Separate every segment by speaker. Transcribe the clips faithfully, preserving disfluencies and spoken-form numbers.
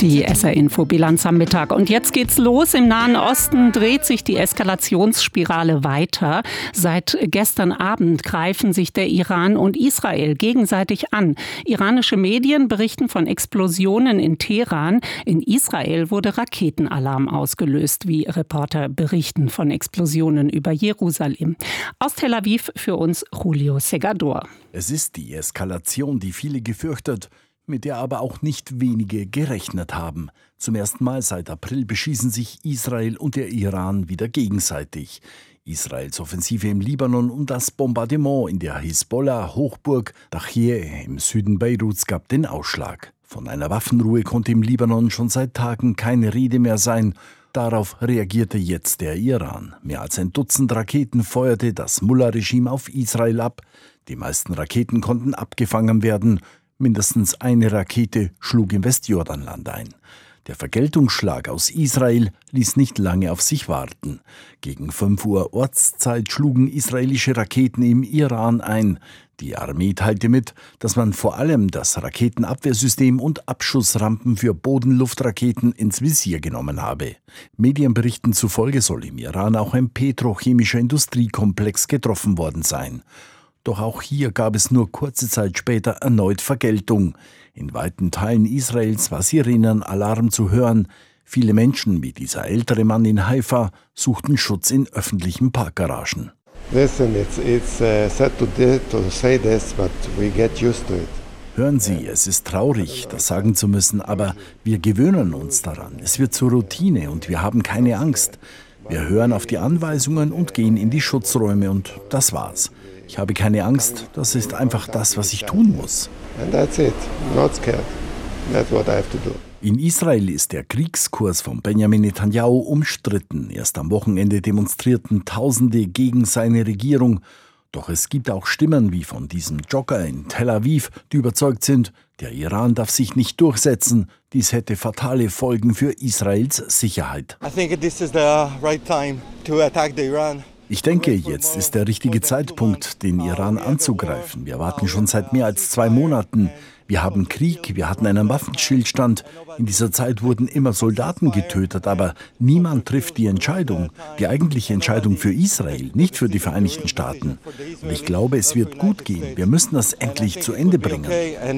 Speaker 1: Die S R-Info-Bilanz am Mittag. Und jetzt geht's los. Im Nahen Osten dreht sich die Eskalationsspirale weiter. Seit gestern Abend greifen sich der Iran und Israel gegenseitig an. Iranische Medien berichten von Explosionen in Teheran. In Israel wurde Raketenalarm ausgelöst, wie Reporter berichten von Explosionen über Jerusalem. Aus Tel Aviv für uns Julio Segador.
Speaker 2: Es ist die Eskalation, die viele gefürchtet, mit der aber auch nicht wenige gerechnet haben. Zum ersten Mal seit April beschießen sich Israel und der Iran wieder gegenseitig. Israels Offensive im Libanon und das Bombardement in der Hisbollah-Hochburg Dachir im Süden Beiruts gab den Ausschlag. Von einer Waffenruhe konnte im Libanon schon seit Tagen keine Rede mehr sein. Darauf reagierte jetzt der Iran. Mehr als ein Dutzend Raketen feuerte das Mullah-Regime auf Israel ab. Die meisten Raketen konnten abgefangen werden. Mindestens eine Rakete schlug im Westjordanland ein. Der Vergeltungsschlag aus Israel ließ nicht lange auf sich warten. Gegen fünf Uhr Ortszeit schlugen israelische Raketen im Iran ein. Die Armee teilte mit, dass man vor allem das Raketenabwehrsystem und Abschussrampen für Bodenluftraketen ins Visier genommen habe. Medienberichten zufolge soll im Iran auch ein petrochemischer Industriekomplex getroffen worden sein. Doch auch hier gab es nur kurze Zeit später erneut Vergeltung. In weiten Teilen Israels war Sirenenalarm zu hören. Viele Menschen, wie dieser ältere Mann in Haifa, suchten Schutz in öffentlichen Parkgaragen.
Speaker 3: Listen, it's, it's uh, sad to, to say this, but we get used to it.
Speaker 2: Hören Sie, es ist traurig, das sagen zu müssen, aber wir gewöhnen uns daran. Es wird zur Routine und wir haben keine Angst. Wir hören auf die Anweisungen und gehen in die Schutzräume und das war's. Ich habe keine Angst, das ist einfach das, was ich tun muss.
Speaker 3: And that's it. Not scared. That's what I have to do.
Speaker 2: In Israel ist der Kriegskurs von Benjamin Netanyahu umstritten. Erst am Wochenende demonstrierten Tausende gegen seine Regierung. Doch es gibt auch Stimmen wie von diesem Jogger in Tel Aviv, die überzeugt sind, der Iran darf sich nicht durchsetzen. Dies hätte fatale Folgen für Israels Sicherheit.
Speaker 4: I think this is the right time to attack the Iran.
Speaker 2: Ich denke, jetzt ist der richtige Zeitpunkt, den Iran anzugreifen. Wir warten schon seit mehr als zwei Monaten. Wir haben Krieg, wir hatten einen Waffenstillstand. In dieser Zeit wurden immer Soldaten getötet, aber niemand trifft die Entscheidung. Die eigentliche Entscheidung für Israel, nicht für die Vereinigten Staaten. Und ich glaube, es wird gut gehen. Wir müssen das endlich zu Ende bringen.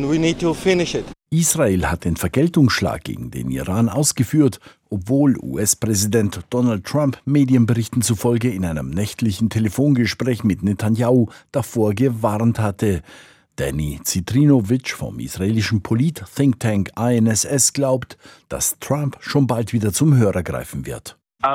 Speaker 2: Israel hat den Vergeltungsschlag gegen den Iran ausgeführt, obwohl U S-Präsident Donald Trump Medienberichten zufolge in einem nächtlichen Telefongespräch mit Netanyahu davor gewarnt hatte. Danny Citrinowitsch vom israelischen Polit-Thinktank I N S S glaubt, dass Trump schon bald wieder zum Hörer greifen wird.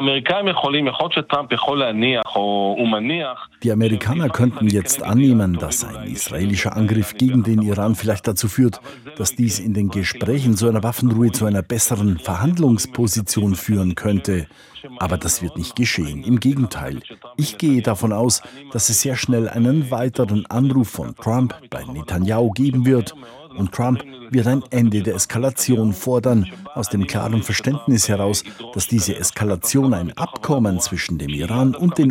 Speaker 2: Die Amerikaner könnten jetzt annehmen, dass ein israelischer Angriff gegen den Iran vielleicht dazu führt, dass dies in den Gesprächen zu einer Waffenruhe zu einer besseren Verhandlungsposition führen könnte. Aber das wird nicht geschehen. Im Gegenteil. Ich gehe davon aus, dass es sehr schnell einen weiteren Anruf von Trump bei Netanyahu geben wird. Und Trump wird ein Ende der Eskalation fordern, aus dem klaren Verständnis heraus, dass diese Eskalation ein Abkommen zwischen dem Iran und den